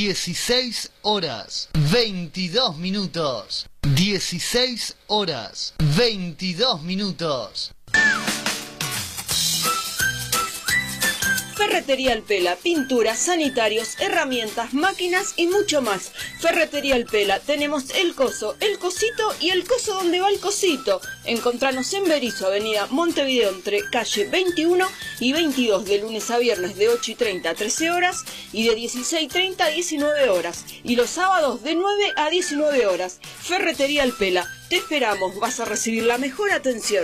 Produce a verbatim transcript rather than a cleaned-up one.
dieciséis horas, veintidós minutos. dieciséis horas, veintidós minutos. Ferretería El Pela, pinturas, sanitarios, herramientas, máquinas y mucho más. Ferretería El Pela, tenemos el coso, el cosito y el coso donde va el cosito. Encontranos en Berisso, avenida Montevideo, entre calle veintiuno y veintidós, de lunes a viernes de ocho y treinta a trece horas y de dieciséis y treinta a diecinueve horas. Y los sábados de nueve a diecinueve horas. Ferretería El Pela, te esperamos, vas a recibir la mejor atención.